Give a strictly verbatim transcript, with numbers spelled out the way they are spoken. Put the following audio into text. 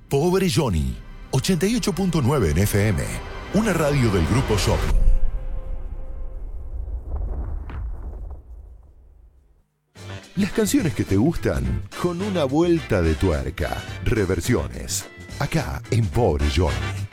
Pobre Johnny, ochenta y ocho punto nueve en F M, una radio del Grupo Shopping. Las canciones que te gustan con una vuelta de tuerca. Reversiones. Acá en Pobre Johnny.